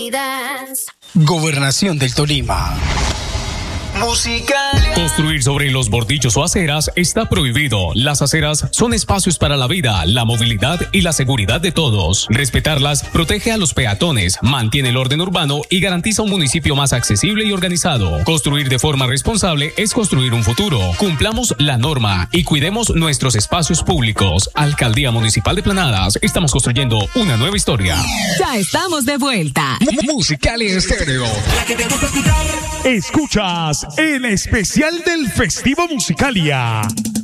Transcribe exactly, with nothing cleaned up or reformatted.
Unidas. Gobernación del Tolima. Musical. Construir sobre los bordillos o aceras está prohibido. Las aceras son espacios para la vida, la movilidad y la seguridad de todos. Respetarlas protege a los peatones, mantiene el orden urbano y garantiza un municipio más accesible y organizado. Construir de forma responsable es construir un futuro. Cumplamos la norma y cuidemos nuestros espacios públicos. Alcaldía Municipal de Planadas, estamos construyendo una nueva historia. Ya estamos de vuelta. Musical Estéreo. La que te gusta escuchar. Escuchas el especial del Festivo Musicalia.